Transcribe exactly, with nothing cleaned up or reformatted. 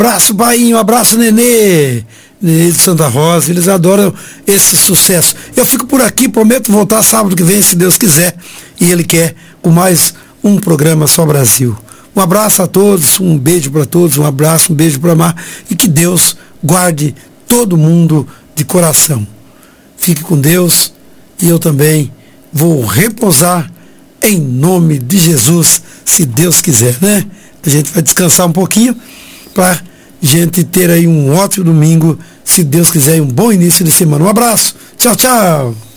Abraço, Bainho, abraço, Nenê. Nenê de Santa Rosa, eles adoram esse sucesso. Eu fico por aqui, prometo voltar sábado que vem, se Deus quiser. E Ele quer, com mais um programa Só Brasil. Um abraço a todos, um beijo para todos, um abraço, um beijo para Mar. E que Deus guarde todo mundo de coração. Fique com Deus e eu também vou repousar em nome de Jesus, se Deus quiser, né? A gente vai descansar um pouquinho para gente ter aí um ótimo domingo, se Deus quiser, e um bom início de semana. Um abraço, tchau, tchau!